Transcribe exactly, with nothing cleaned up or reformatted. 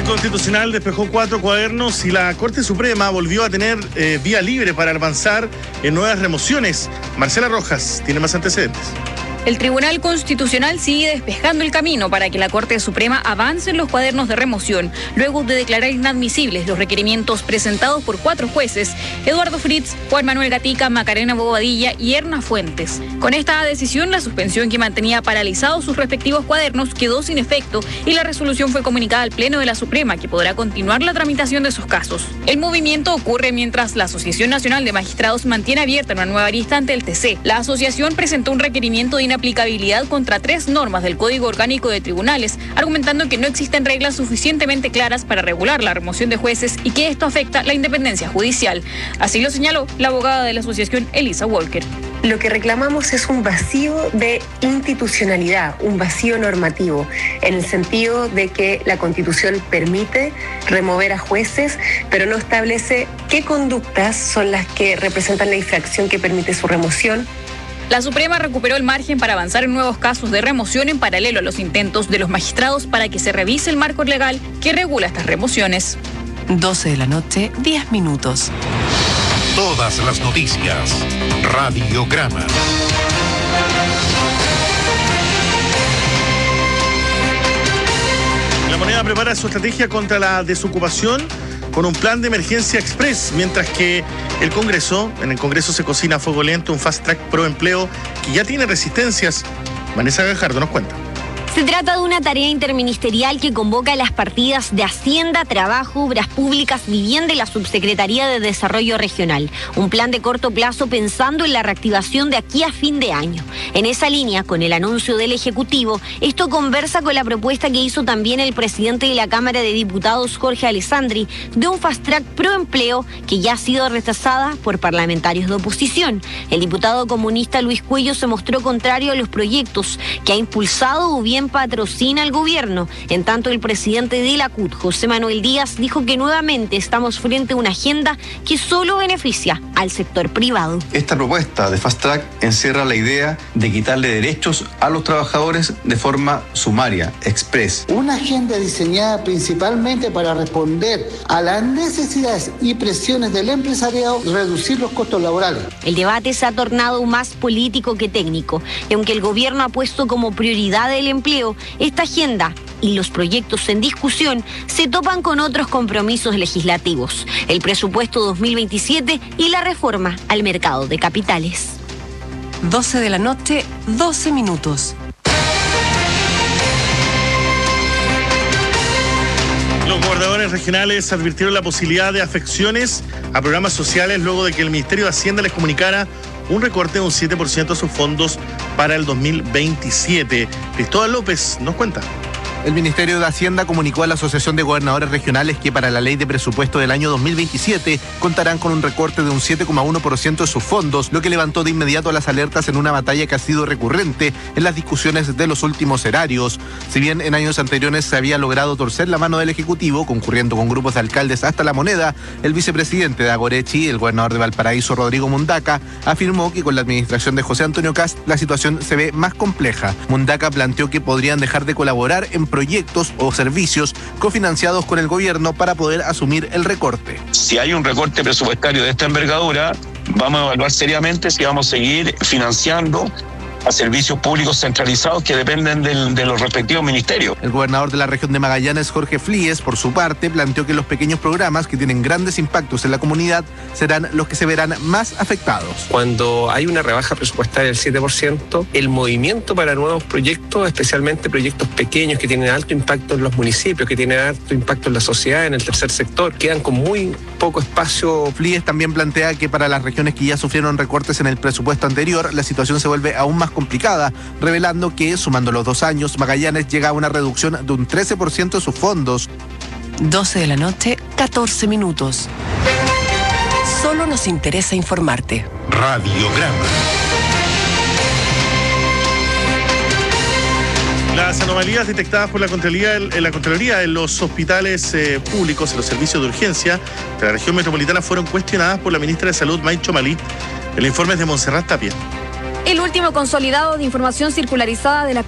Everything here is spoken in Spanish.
Constitucional despejó cuatro cuadernos y la Corte Suprema volvió a tener eh, vía libre para avanzar en nuevas remociones. Marcela Rojas tiene más antecedentes. El Tribunal Constitucional sigue despejando el camino para que la Corte Suprema avance en los cuadernos de remoción, luego de declarar inadmisibles los requerimientos presentados por cuatro jueces: Eduardo Fritz, Juan Manuel Gatica, Macarena Bobadilla y Erna Fuentes. Con esta decisión, la suspensión que mantenía paralizados sus respectivos cuadernos quedó sin efecto y la resolución fue comunicada al Pleno de la Suprema, que podrá continuar la tramitación de esos casos. El movimiento ocurre mientras la Asociación Nacional de Magistrados mantiene abierta una nueva arista ante el T C. La asociación presentó un requerimiento de inaplicabilidad contra tres normas del Código Orgánico de Tribunales, argumentando que no existen reglas suficientemente claras para regular la remoción de jueces y que esto afecta la independencia judicial. Así lo señaló la abogada de la asociación, Elisa Walker. Lo que reclamamos es un vacío de institucionalidad, un vacío normativo, en el sentido de que la Constitución permite remover a jueces, pero no establece qué conductas son las que representan la infracción que permite su remoción. La Suprema recuperó el margen para avanzar en nuevos casos de remoción en paralelo a los intentos de los magistrados para que se revise el marco legal que regula estas remociones. doce de la noche, diez minutos. Todas las noticias. Radiograma. La Moneda prepara su estrategia contra la desocupación con un plan de emergencia express, mientras que el Congreso, en el Congreso se cocina a fuego lento un fast track pro empleo que ya tiene resistencias. Vanessa Gajardo nos cuenta. Se trata de una tarea interministerial que convoca a las partidas de Hacienda, Trabajo, Obras Públicas, Vivienda y la Subsecretaría de Desarrollo Regional. Un plan de corto plazo pensando en la reactivación de aquí a fin de año. En esa línea, con el anuncio del Ejecutivo, esto conversa con la propuesta que hizo también el presidente de la Cámara de Diputados, Jorge Alessandri, de un fast track pro empleo que ya ha sido rechazada por parlamentarios de oposición. El diputado comunista Luis Cuello se mostró contrario a los proyectos que ha impulsado o bien patrocina al gobierno. En tanto, el presidente de la C U T, José Manuel Díaz, dijo que nuevamente estamos frente a una agenda que solo beneficia al sector privado. Esta propuesta de Fast Track encierra la idea de quitarle derechos a los trabajadores de forma sumaria, express. Una agenda diseñada principalmente para responder a las necesidades y presiones del empresariado y reducir los costos laborales. El debate se ha tornado más político que técnico, y aunque el gobierno ha puesto como prioridad el empleo, esta agenda y los proyectos en discusión se topan con otros compromisos legislativos, el presupuesto dos mil veintisiete y la reforma al mercado de capitales. doce de la noche, doce minutos. Los gobernadores regionales advirtieron la posibilidad de afecciones a programas sociales luego de que el Ministerio de Hacienda les comunicara un recorte de un siete por ciento a sus fondos para el dos mil veintisiete. Cristóbal López nos cuenta. El Ministerio de Hacienda comunicó a la Asociación de Gobernadores Regionales que para la ley de presupuesto del año dos mil veintisiete contarán con un recorte de un siete coma uno por ciento de sus fondos, lo que levantó de inmediato las alertas en una batalla que ha sido recurrente en las discusiones de los últimos erarios. Si bien en años anteriores se había logrado torcer la mano del Ejecutivo, concurriendo con grupos de alcaldes hasta La Moneda, el vicepresidente de Agorechi, el gobernador de Valparaíso, Rodrigo Mundaca, afirmó que con la administración de José Antonio Kast la situación se ve más compleja. Mundaca planteó que podrían dejar de colaborar en proyectos o servicios cofinanciados con el gobierno para poder asumir el recorte. Si hay un recorte presupuestario de esta envergadura, vamos a evaluar seriamente si vamos a seguir financiando a servicios públicos centralizados que dependen del, de los respectivos ministerios. El gobernador de la región de Magallanes, Jorge Flies, por su parte, planteó que los pequeños programas que tienen grandes impactos en la comunidad serán los que se verán más afectados. Cuando hay una rebaja presupuestaria del siete por ciento, el movimiento para nuevos proyectos, especialmente proyectos pequeños que tienen alto impacto en los municipios, que tienen alto impacto en la sociedad, en el tercer sector, quedan con muy poco espacio. Flies también plantea que para las regiones que ya sufrieron recortes en el presupuesto anterior, la situación se vuelve aún más complicada, revelando que, sumando los dos años, Magallanes llega a una reducción de un trece por ciento de sus fondos. doce de la noche, catorce minutos. Solo nos interesa informarte. Radiograma. Las anomalías detectadas por la Contraloría, en la Contraloría en los hospitales eh, públicos, en los servicios de urgencia de la región metropolitana fueron cuestionadas por la ministra de Salud, Maicho Malit. El informe es de Montserrat Tapia. El último consolidado de información circularizada de la